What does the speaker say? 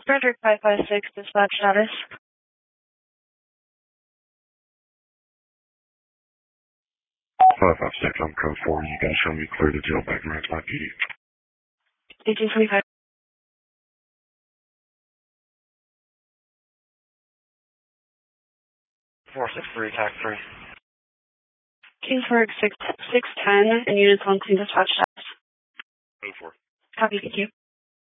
Frederick 556, dispatch status. 556, I'm code 4. You gotta show me clear to jailback, man. It's my PD. 1825. Four 6-3, TAC 3. Kingsburg 610, and units on clean dispatch status. 04. Copy, thank you.